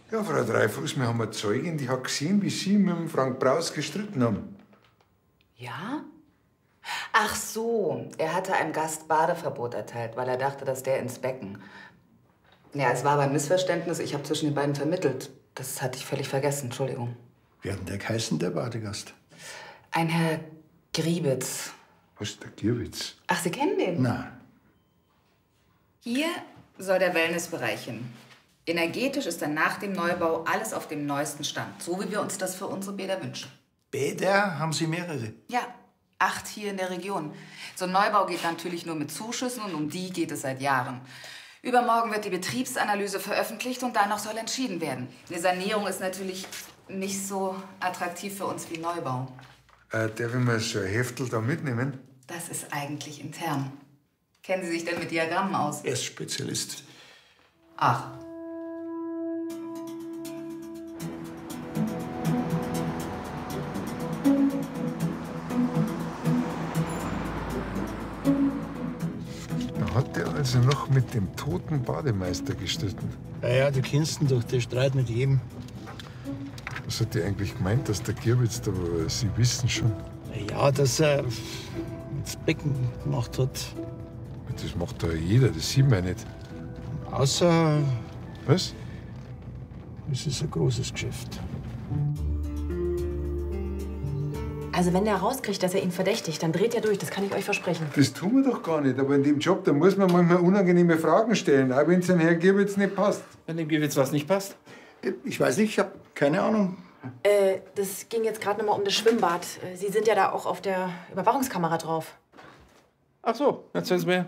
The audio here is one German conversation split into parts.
Ja, Frau Dreifuß, wir haben eine Zeugin, die hat gesehen, wie Sie mit dem Frank Braus gestritten haben. Ja? Ach so, er hatte einem Gast Badeverbot erteilt, weil er dachte, dass der ins Becken. Ja, es war aber ein Missverständnis. Ich habe zwischen den beiden vermittelt. Das hatte ich völlig vergessen, Entschuldigung. Wie hat denn der geheißen, der Badegast? Ein Herr Griebitz. Was ist der Gierwitz? Ach, Sie kennen den? Na, Hier soll der Wellnessbereich hin. Energetisch ist dann nach dem Neubau alles auf dem neuesten Stand. So wie wir uns das für unsere Bäder wünschen. Bäder haben Sie mehrere. Ja, 8 hier in der Region. So ein Neubau geht natürlich nur mit Zuschüssen und um die geht es seit Jahren. Übermorgen wird die Betriebsanalyse veröffentlicht und danach soll entschieden werden. Eine Sanierung ist natürlich nicht so attraktiv für uns wie Neubau. Darf ich mal so ein Heftel da mitnehmen? Das ist eigentlich intern. Kennen Sie sich denn mit Diagrammen aus? Er ist Spezialist. Ach. Da hat er also noch mit dem toten Bademeister gestritten. Ja, du kennst ihn doch, der Streit mit jedem. Was hat der eigentlich gemeint, dass der Gierwitz da war? Sie wissen schon. Ja, dass er ins Becken gemacht hat. Das macht doch jeder, das sieht man nicht. Außer, Was? es ist ein großes Geschäft. Also wenn der rauskriegt, dass er ihn verdächtigt, dann dreht er durch. Das kann ich euch versprechen. Das tun wir doch gar nicht. Aber in dem Job, da muss man manchmal unangenehme Fragen stellen, auch wenn es dem Herrn Gierwitz nicht passt. Wenn dem Gierwitz was nicht passt? Ich weiß nicht, ich habe keine Ahnung. Das ging jetzt gerade noch mal um das Schwimmbad. Sie sind ja da auch auf der Überwachungskamera drauf. Ach so, erzählen Sie mir.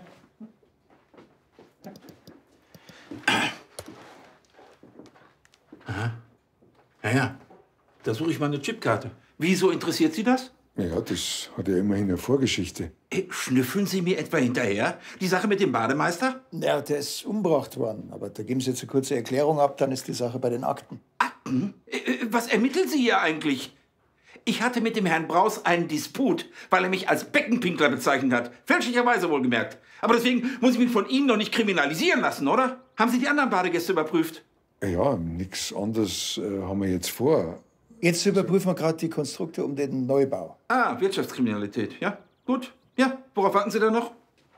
Aha. Ja. Da suche ich mal eine Chipkarte. Wieso interessiert Sie das? Ja, das hat ja immerhin eine Vorgeschichte. Schnüffeln Sie mir etwa hinterher? Die Sache mit dem Bademeister? Ja, der ist umgebracht worden. Aber da geben Sie jetzt eine kurze Erklärung ab, dann ist die Sache bei den Akten. Akten? Was ermitteln Sie hier eigentlich? Ich hatte mit dem Herrn Braus einen Disput, weil er mich als Beckenpinkler bezeichnet hat. Fälschlicherweise wohlgemerkt. Aber deswegen muss ich mich von Ihnen doch nicht kriminalisieren lassen, oder? Haben Sie die anderen Badegäste überprüft? Ja, nichts anderes haben wir jetzt vor. Jetzt überprüfen wir gerade die Konstrukte um den Neubau. Ah, Wirtschaftskriminalität. Ja, gut. Ja, worauf warten Sie da noch?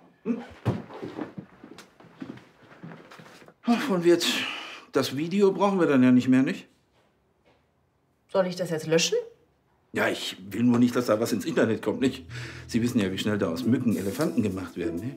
Ach, und jetzt, das Video brauchen wir dann ja nicht mehr, nicht? Soll ich das jetzt löschen? Ja, ich will nur nicht, dass da was ins Internet kommt, nicht? Sie wissen ja, wie schnell da aus Mücken Elefanten gemacht werden, ne?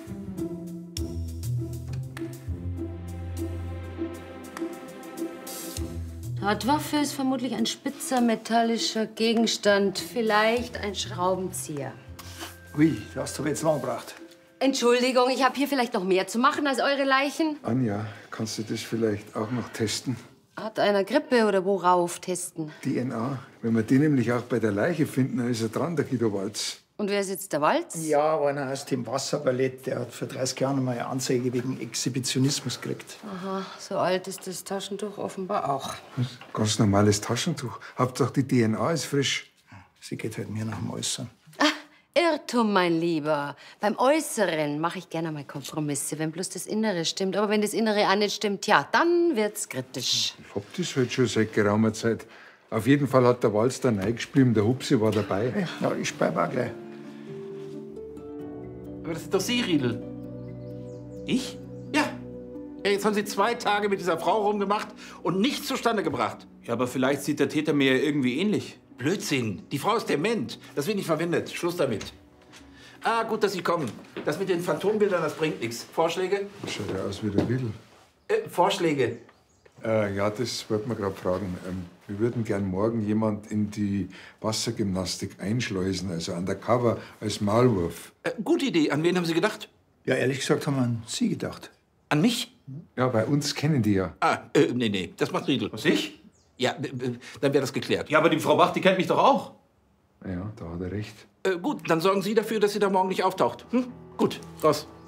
Tatwaffe ist vermutlich ein spitzer metallischer Gegenstand, vielleicht ein Schraubenzieher. Ui, du hast doch jetzt lang gebraucht. Entschuldigung, ich habe hier vielleicht noch mehr zu machen als eure Leichen. Anja, kannst du das vielleicht auch noch testen? Hat einer Grippe oder worauf testen? DNA. Wenn wir die nämlich auch bei der Leiche finden, dann ist er dran, der Guido Walz. Und wer ist jetzt der Walz? Ja, einer aus dem Wasserballett, der hat vor 30 Jahren mal eine Anzeige wegen Exhibitionismus gekriegt. Aha, so alt ist das Taschentuch offenbar auch. Ganz normales Taschentuch. Hauptsache die DNA ist frisch. Sie geht halt mir nach dem Äußeren. Irrtum, mein Lieber. Beim Äußeren mache ich gerne mal Kompromisse, wenn bloß das Innere stimmt. Aber wenn das Innere auch nicht stimmt, ja, dann wird's kritisch. Ich hab das halt schon seit geraumer Zeit. Auf jeden Fall hat der Walz da reingespielt, der Hupsi war dabei. Ja, ich bleibe auch gleich. Aber das ist doch Sie, Riedel. Ich? Ja. Jetzt haben Sie 2 Tage mit dieser Frau rumgemacht und nichts zustande gebracht. Ja, aber vielleicht sieht der Täter mir ja irgendwie ähnlich. Blödsinn. Die Frau ist dement. Das wird nicht verwendet. Schluss damit. Ah, gut, dass Sie kommen. Das mit den Phantombildern, das bringt nichts. Vorschläge? Das schaut ja aus wie der Riedel. Vorschläge. Ja, das wollten wir gerade fragen. Wir würden gern morgen jemand in die Wassergymnastik einschleusen, also undercover als Maulwurf. Gute Idee. An wen haben Sie gedacht? Ja, ehrlich gesagt haben wir an Sie gedacht. An mich? Ja, bei uns kennen die ja. Ah, nee. Das macht Riedel. Was, ich? Ja, dann wäre das geklärt. Ja, aber die Frau Bach, die kennt mich doch auch. Ja, da hat er recht. Gut, dann sorgen Sie dafür, dass sie da morgen nicht auftaucht. Hm? Gut, raus.